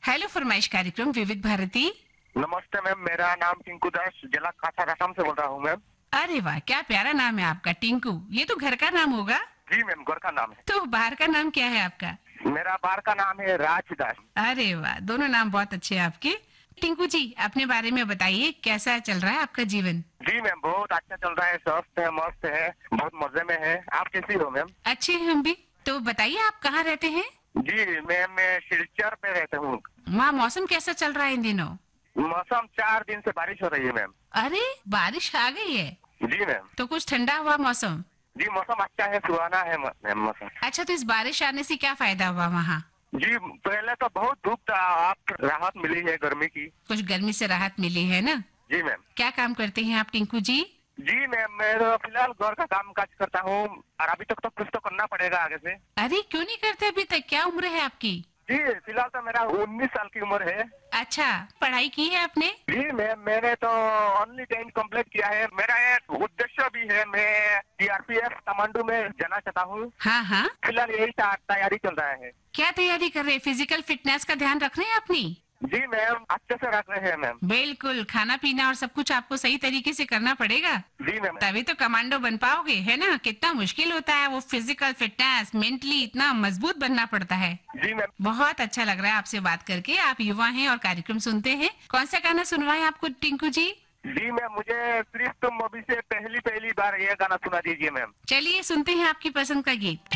Hello फरमाइश कार्यक्रम विविध भारती। नमस्ते मैम, मेरा नाम टिंकू दास जिला कासाराम से बोल रहा हूँ मैम। अरे वाह, क्या प्यारा नाम है आपका, टिंकू। ये तो घर का नाम होगा। जी मैम, घर का नाम है। तो बाहर का नाम क्या है आपका? मेरा बार का नाम है राजदास। अरे वाह, दोनों नाम बहुत अच्छे हैं आपके। टिंकू जी, अपने बारे में बताइए, कैसा चल रहा है आपका जीवन? जी मैम, बहुत अच्छा चल रहा है, स्वस्थ है, मस्त है, बहुत मजे में है। आप कैसी हो मैम? अच्छे हैं हम भी। तो बताइए, आप कहाँ रहते हैं? जी मैम, मैं सिलचर पे रहता हूँ। वहाँ मौसम कैसा चल रहा है इन दिनों? मौसम 4 दिन से बारिश हो रही है मैम। अरे, बारिश आ गई है? जी मैम। तो कुछ ठंडा हुआ मौसम? जी मौसम अच्छा है, सुहाना है मैम मौसम। अच्छा, तो इस बारिश आने से क्या फायदा हुआ वहाँ? जी पहले तो बहुत धूप था, आप राहत मिली है गर्मी की। कुछ गर्मी से राहत मिली है ना? जी मैम। क्या काम करते हैं आप टिंकू जी? जी मैम, मैं तो फिलहाल घर का काम काज करता हूँ और अभी तक तो कुछ तो करना पड़ेगा आगे से। अरे, क्यों नहीं करते अभी तक? क्या उम्र है आपकी? जी फिलहाल तो मेरा 19 साल की उम्र है। अच्छा, पढ़ाई की है आपने? जी मैम, मैंने तो ओनली 10 कंप्लीट किया है। मेरा एक उद्देश्य भी है, मैं सीआरपीएफ कमांडो में जाना चाहता हूँ। हाँ हाँ। फिलहाल यही तैयारी चल रहा है। क्या तैयारी कर रहे हैं? फिजिकल फिटनेस का ध्यान रख रहे हैं अपनी? जी मैम, अच्छे से रख रहे हैं मैम। बिल्कुल, खाना पीना और सब कुछ आपको सही तरीके से करना पड़ेगा, जी मैम। तभी तो कमांडो बन पाओगे, है ना? कितना मुश्किल होता है वो फिजिकल फिटनेस, मेंटली इतना मजबूत बनना पड़ता है। जी मैम। बहुत अच्छा लग रहा है आपसे बात करके। आप युवा हैं और कार्यक्रम सुनते हैं। कौन सा गाना सुनवाएं आपको टिंकू जी? जी मैम, मुझे सिर्फ तुम मूवी से पहली पहली बार ये गाना सुना दीजिए मैम। चलिए, सुनते हैं आपकी पसंद का गीत।